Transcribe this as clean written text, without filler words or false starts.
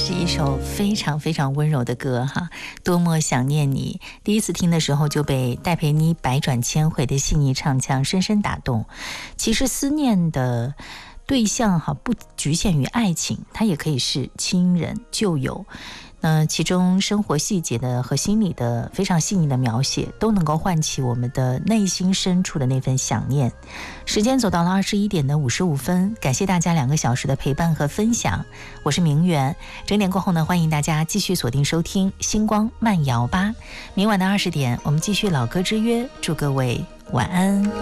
是一首非常非常温柔的歌哈，多么想念你。第一次听的时候就被戴佩妮百转千回的细腻唱腔深深打动。其实思念的对象哈不局限于爱情，它也可以是亲人旧友。其中生活细节的和心理的非常细腻的描写，都能够唤起我们的内心深处的那份想念。时间走到了21点的55分，感谢大家2个小时的陪伴和分享，我是明媛。整点过后呢，欢迎大家继续锁定收听星光慢摇吧。明晚的20点，我们继续老歌之约，祝各位晚安。